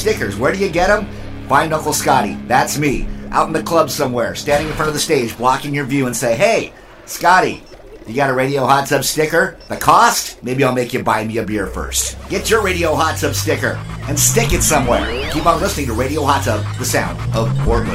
stickers. Where do you get them? Find Uncle Scotty. That's me. Out in the club somewhere, standing in front of the stage, blocking your view and say, hey, Scotty, you got a Radio Hot Tub sticker? The cost? Maybe I'll make you buy me a beer first. Get your Radio Hot Tub sticker and stick it somewhere. Keep on listening to Radio Hot Tub, the sound of Portland.